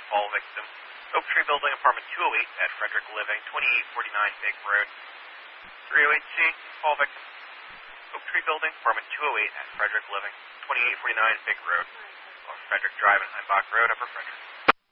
fall victim. Oak Tree Building, apartment 208 at Frederick Living, 2849 Big Road. 308C, fall victim. Oak Tree Building, apartment 208 at Frederick Living, 2849 Big Road. Or Frederick Drive and Heimbach Road, Upper Frederick.